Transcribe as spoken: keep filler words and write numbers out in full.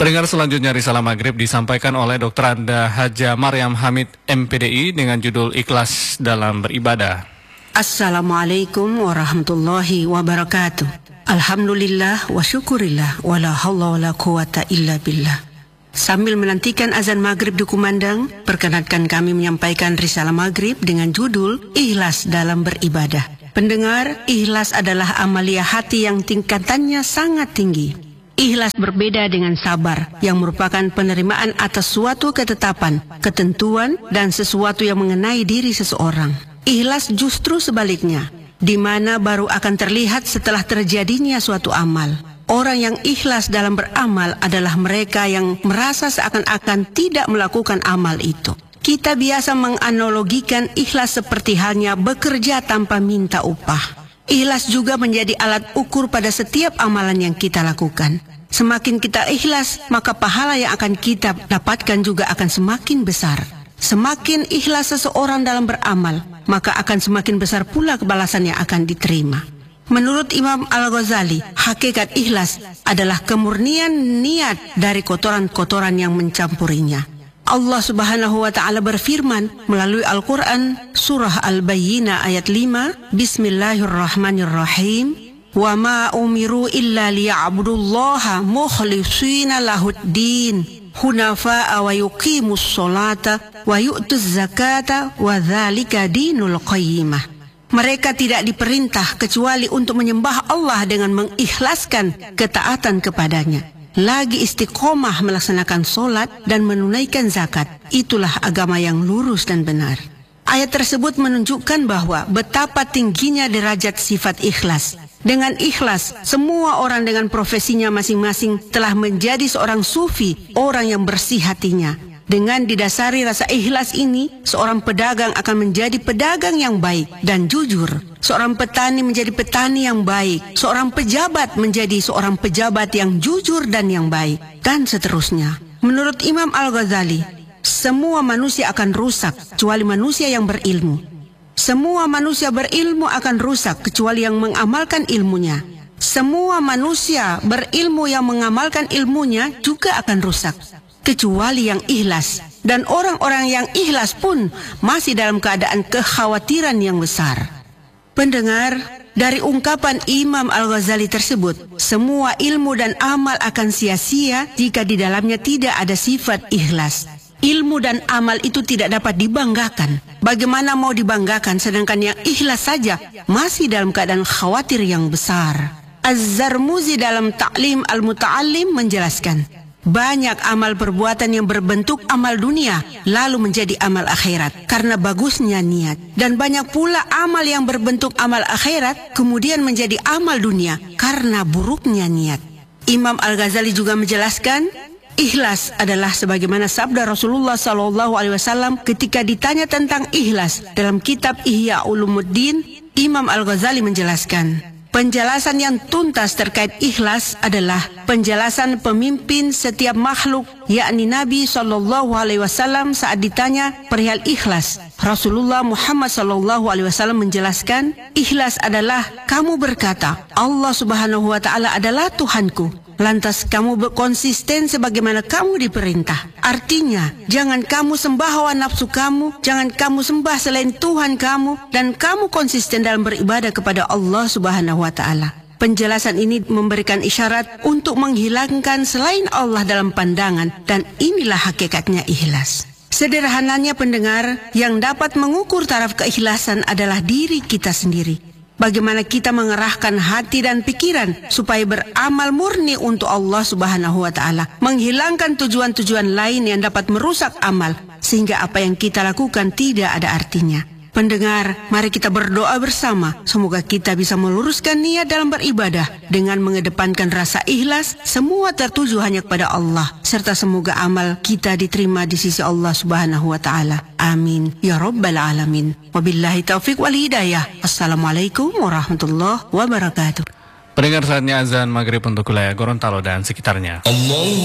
Pendengar, selanjutnya risalah maghrib disampaikan oleh Doktor Anda Haja Maryam Hamid M P D I dengan judul Ikhlas dalam Beribadah. Assalamualaikum warahmatullahi wabarakatuh. Alhamdulillah wa syukurillah wa la hawla wa la quwata illa billah. Sambil menantikan azan maghrib dikumandang, perkenankan kami menyampaikan risalah maghrib dengan judul Ikhlas dalam Beribadah. Pendengar, ikhlas adalah amalia hati yang tingkatannya sangat tinggi. Ikhlas berbeda dengan sabar, yang merupakan penerimaan atas suatu ketetapan, ketentuan, dan sesuatu yang mengenai diri seseorang. Ikhlas justru sebaliknya, di mana baru akan terlihat setelah terjadinya suatu amal. Orang yang ikhlas dalam beramal adalah mereka yang merasa seakan-akan tidak melakukan amal itu. Kita biasa menganalogikan ikhlas seperti halnya bekerja tanpa minta upah. Ikhlas juga menjadi alat ukur pada setiap amalan yang kita lakukan. Semakin kita ikhlas, maka pahala yang akan kita dapatkan juga akan semakin besar. Semakin ikhlas seseorang dalam beramal, maka akan semakin besar pula kebalasan yang akan diterima. Menurut Imam Al-Ghazali, hakikat ikhlas adalah kemurnian niat dari kotoran-kotoran yang mencampurinya. Allah Subhanahu wa Ta'ala berfirman melalui Al-Quran, Surah Al-Bayyinah ayat lima, Bismillahirrahmanirrahim, wa ma umiru illa liya'budullaha mukhlishina lahuddin hunafa'a wa yuqimus sholata wa yu'tuz zakata wa dzalika dinul qayyimah. Mereka tidak diperintah kecuali untuk menyembah Allah dengan mengikhlaskan ketaatan kepadanya, lagi istiqomah melaksanakan solat dan menunaikan zakat. Itulah agama yang lurus dan benar. Ayat tersebut menunjukkan bahwa betapa tingginya derajat sifat ikhlas. Dengan ikhlas, semua orang dengan profesinya masing-masing telah menjadi seorang sufi, orang yang bersih hatinya. Dengan didasari rasa ikhlas ini, seorang pedagang akan menjadi pedagang yang baik dan jujur. Seorang petani menjadi petani yang baik. Seorang pejabat menjadi seorang pejabat yang jujur dan yang baik. Dan seterusnya. Menurut Imam Al-Ghazali, semua manusia akan rusak kecuali manusia yang berilmu. Semua manusia berilmu akan rusak kecuali yang mengamalkan ilmunya. Semua manusia berilmu yang mengamalkan ilmunya juga akan rusak, kecuali yang ikhlas. Dan orang-orang yang ikhlas pun masih dalam keadaan kekhawatiran yang besar. Pendengar, dari ungkapan Imam Al-Ghazali tersebut, semua ilmu dan amal akan sia-sia jika di dalamnya tidak ada sifat ikhlas. Ilmu dan amal itu tidak dapat dibanggakan. Bagaimana mau dibanggakan sedangkan yang ikhlas saja masih dalam keadaan khawatir yang besar. Az-Zarmuzi dalam Ta'lim Al-Muta'allim menjelaskan, banyak amal perbuatan yang berbentuk amal dunia lalu menjadi amal akhirat karena bagusnya niat. Dan banyak pula amal yang berbentuk amal akhirat kemudian menjadi amal dunia karena buruknya niat. Imam Al-Ghazali juga menjelaskan, ikhlas adalah sebagaimana sabda Rasulullah Sallallahu Alaihi Wasallam ketika ditanya tentang ikhlas dalam kitab Ihya Ulumuddin. Imam Al-Ghazali menjelaskan, penjelasan yang tuntas terkait ikhlas adalah penjelasan pemimpin setiap makhluk, yakni Nabi Sallallahu Alaihi Wasallam saat ditanya perihal ikhlas. Rasulullah Muhammad Sallallahu Alaihi Wasallam menjelaskan, ikhlas adalah kamu berkata, Allah Subhanahu Wa Ta'ala adalah Tuhanku. Lantas kamu berkonsisten sebagaimana kamu diperintah. Artinya, jangan kamu sembah hawa nafsu kamu, jangan kamu sembah selain Tuhan kamu, dan kamu konsisten dalam beribadah kepada Allah Subhanahu wa Ta'ala. Penjelasan ini memberikan isyarat untuk menghilangkan selain Allah dalam pandangan, dan inilah hakikatnya ikhlas. Sederhananya pendengar, yang dapat mengukur taraf keikhlasan adalah diri kita sendiri. Bagaimana kita mengerahkan hati dan pikiran supaya beramal murni untuk Allah Subhanahu wa Ta'ala, menghilangkan tujuan-tujuan lain yang dapat merusak amal, sehingga apa yang kita lakukan tidak ada artinya. Pendengar, mari kita berdoa bersama, semoga kita bisa meluruskan niat dalam beribadah dengan mengedepankan rasa ikhlas, semua tertuju hanya kepada Allah, serta semoga amal kita diterima di sisi Allah Subhanahu wa Ta'ala. Amin ya rabbal alamin. Wabillahi taufiq wal hidayah. Assalamualaikum warahmatullahi wabarakatuh. Pendengar, saatnya azan maghrib untuk wilayah Gorontalo dan sekitarnya. Allah